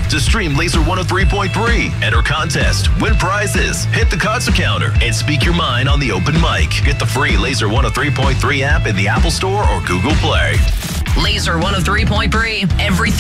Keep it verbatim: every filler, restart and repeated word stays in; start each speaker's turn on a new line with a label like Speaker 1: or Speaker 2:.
Speaker 1: to stream Laser one oh three point three. Enter contest, win prizes, hit the concert counter, and speak your mind on the open mic. Get the free Laser one oh three point three app in the Apple Store or Google Play.
Speaker 2: Laser one oh three point three. Everything.